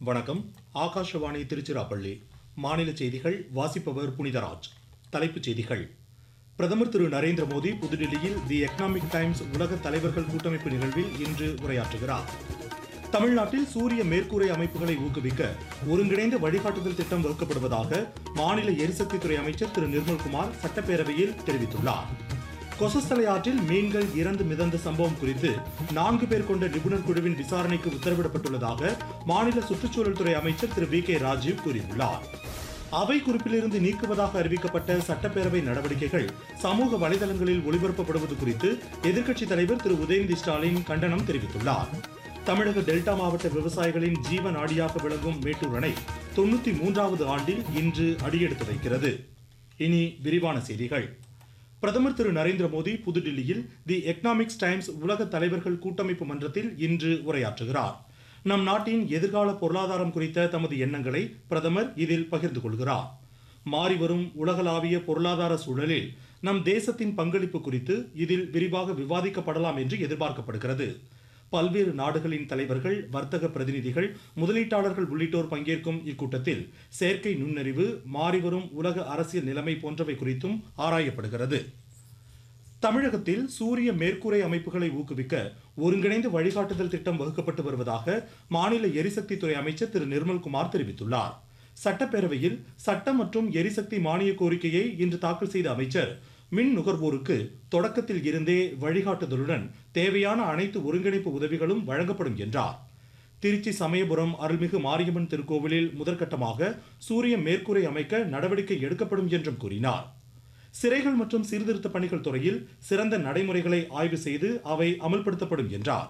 வணக்கம். ஆகாஷவாணி திருச்சிராப்பள்ளி. மாநில செய்திகள் வாசிப்பவர் புனிதராஜ். தலைப்புச் செய்திகள். பிரதமர் திரு நரேந்திர மோடி புதுடில்லியில் தி எக்கனாமிக் டைம்ஸ் உலக தலைவர்கள் கூட்டமைப்பு நிகழ்வில் இன்று உரையாற்றுகிறார். தமிழ்நாட்டில் சூரிய மேற்கூரை அமைப்புகளை ஊக்குவிக்க ஒருங்கிணைந்த வழிகாட்டுதல் திட்டம் வகுக்கப்படுவதாக மாநில எரிசக்தித்துறை அமைச்சர் திரு நிர்மல்குமார் சட்டப்பேரவையில் தெரிவித்துள்ளார். கொசஸ்தலை ஆற்றில் மீன்கள் இறந்து மிதந்த சம்பவம் குறித்து 4 பேர் கொண்ட நிபுணர் குழுவின் விசாரணைக்கு உத்தரவிடப்பட்டுள்ளதாக மாநில சுற்றுச்சூழல் துறை அமைச்சர் திரு வி கே ராஜீவ் கூறியுள்ளார். அவை குறிப்பிலிருந்து நீக்குவதாக அறிவிக்கப்பட்ட சட்டப்பேரவை நடவடிக்கைகள் சமூக வலைதளங்களில் ஒளிபரப்பப்படுவது குறித்து எதிர்க்கட்சித் தலைவர் திரு உதயநிதி ஸ்டாலின் கண்டனம் தெரிவித்துள்ளார். தமிழக டெல்டா மாவட்ட விவசாயிகளின் ஜீவ நாடியாக விளங்கும் மேட்டூர் அணை 93வது ஆண்டில் இன்று அடியெடுத்து வைக்கிறது. இனி விரிவான செய்திகள். பிரதமர் திரு நரேந்திர மோடி புதுடில்லியில் தி எக்கனாமிக்ஸ் டைம்ஸ் உலக தலைவர்கள் கூட்டமைப்பு மன்றத்தில் இன்று உரையாற்றுகிறார். நம் நாட்டின் எதிர்கால பொருளாதாரம் குறித்த தமது எண்ணங்களை பிரதமர் இதில் பகிர்ந்து கொள்கிறார். மாறிவரும் உலகளாவிய பொருளாதார சூழலில் நம் தேசத்தின் பங்களிப்பு குறித்து இதில் விரிவாக விவாதிக்கப்படலாம் என்று எதிர்பார்க்கப்படுகிறது. பல்வேறு நாடுகளின் தலைவர்கள், வர்த்தக பிரதிநிதிகள், முதலீட்டாளர்கள் உள்ளிட்டோர் பங்கேற்கும் இக்கூட்டத்தில் செயற்கை நுண்ணறிவு, மாறிவரும் உலக அரசியல் நிலைமை போன்றவை குறித்தும் ஆராயப்படுகிறது. தமிழகத்தில் சூரிய மேற்கூரை அமைப்புகளை ஊக்குவிக்க ஒருங்கிணைந்த வழிகாட்டுதல் திட்டம் வகுக்கப்பட்டு வருவதாக மாநில எரிசக்தித்துறை அமைச்சர் திரு நிர்மல்குமார் தெரிவித்துள்ளார். சட்டப்பேரவையில் சட்டம் மற்றும் எரிசக்தி மானிய கோரிக்கையை இன்று தாக்கல் செய்த அமைச்சர், மின் நுகர்வோருக்கு தொடக்கத்தில் இருந்தே வழிகாட்டுதலுடன் தேவையான அனைத்து ஒருங்கிணைப்பு உதவிகளும் வழங்கப்படும் என்றார். திருச்சி சமயபுரம் அருள்மிகு மாரியம்மன் திருக்கோவிலில் முதற்கட்டமாக சூரிய மேற்கூரை அமைக்க நடவடிக்கை எடுக்கப்படும் என்றும் கூறினார். சிறைகள் மற்றும் சீர்திருத்த பணிகள் துறையில் சிறந்த நடைமுறைகளை ஆய்வு செய்து அவை அமல்படுத்தப்படும் என்றார்.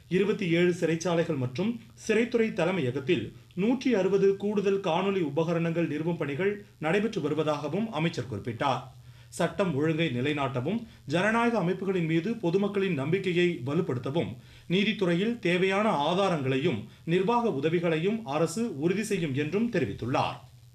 27 சிறைச்சாலைகள் மற்றும் சிறைத்துறை தலைமையகத்தில் 160 கூடுதல் காணொலி உபகரணங்கள் நிறுவும் பணிகள் நடைபெற்று வருவதாகவும் அமைச்சர் குறிப்பிட்டார். சட்டம் ஒழுங்கை நிலைநாட்டவும், ஜனநாயக அமைப்புகளின் மீது பொதுமக்களின் நம்பிக்கையை வலுப்படுத்தவும், நீதித்துறையில் தேவையான ஆதாரங்களையும் நிர்வாக உதவிகளையும் அரசு உறுதி செய்யும் என்றும் தெரிவித்துள்ளார்.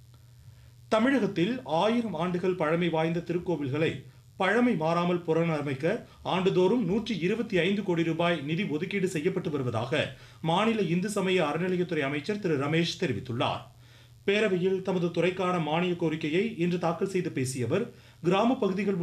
தமிழகத்தில் 1000 ஆண்டுகள் பழமை வாய்ந்த திருக்கோவில்களை பழமை மாறாமல் புனரமைக்க ஆண்டுதோறும் 125 கோடி ரூபாய் நிதி ஒதுக்கீடு செய்யப்பட்டு வருவதாக மாநில இந்து சமய அறநிலையத்துறை அமைச்சர் திரு ரமேஷ் தெரிவித்துள்ளார். பேரவையில் தமது துறைக்கான மானிய கோரிக்கையை இன்று தாக்கல் செய்து பேசிய அவர், கிராம பகுதிகள்